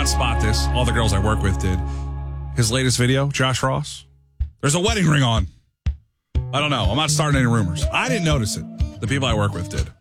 spot this. All the girls I work with did. His latest video, Josh Ross, there's a wedding ring on. I don't know. I'm not starting any rumors. I didn't notice it. The people I work with did.